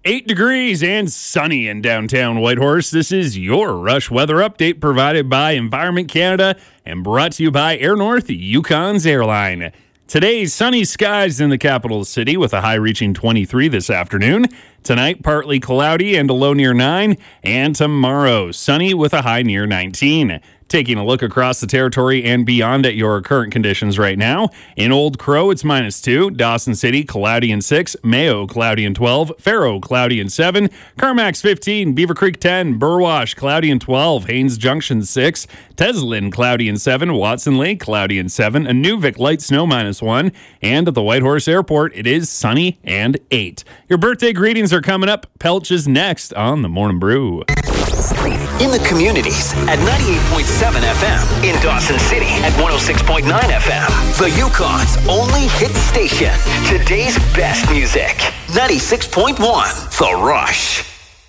8 degrees and sunny in downtown Whitehorse. This is your Rush weather update provided by Environment Canada and brought to you by Air North, Yukon's airline. Today's sunny skies in the capital city with a high reaching 23 this afternoon. Tonight, partly cloudy and a low near 9. And tomorrow, sunny with a high near 19. Taking a look across the territory and beyond at your current conditions right now. In Old Crow, it's -2. Dawson City, cloudy and 6. Mayo, cloudy and 12. Faro, cloudy and 7. Carmacks, 15. Beaver Creek, 10. Burwash, cloudy and 12. Haines Junction, 6. Teslin, cloudy and 7. Watson Lake, cloudy and 7. Inuvik, light snow, -1. And at the Whitehorse Airport, it is sunny and 8. Your birthday greetings are coming up. Pelch is next on the Morning Brew. In the communities at 98.7 FM. In Dawson City at 106.9 FM. The Yukon's only hit station. Today's best music. 96.1 The Rush.